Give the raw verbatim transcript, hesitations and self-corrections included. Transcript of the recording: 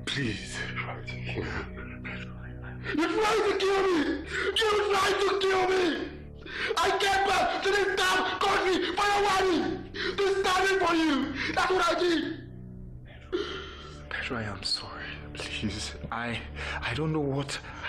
Please. Try to kill me. You tried to kill me! You tried to kill me! I came back to this damn country for your wedding! To stand in for you! That's what I did! Pedro, I am sorry. Please. I I don't know what